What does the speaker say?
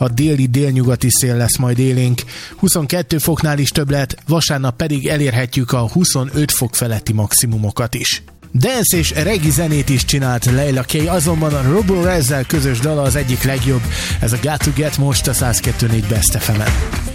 a déli-délnyugati szél lesz majd élénk. 22 foknál is több lehet, vasárnap pedig elérhetjük a 25 fok feletti maximumokat is. Dance és reggae zenét is csinált Leila K, azonban a Robo Rezzel közös dala az egyik legjobb. Ez a Got to Get most a 102.4 Best FM-en.